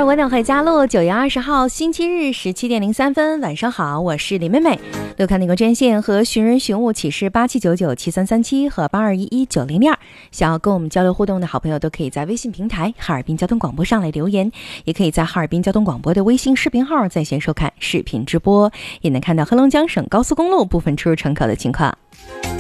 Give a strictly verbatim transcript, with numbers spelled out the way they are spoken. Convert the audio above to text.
儿我等会加入。九月二十号星期日十七点零三分，晚上好，我是李妹妹。六看那个专线和寻人寻物启事八七九九七三三七和八二一一九零零二，想要跟我们交流互动的好朋友都可以在微信平台哈尔滨交通广播上来留言，也可以在哈尔滨交通广播的微信视频号在线收看视频直播，也能看到黑龙江省高速公路部分出入城口的情况。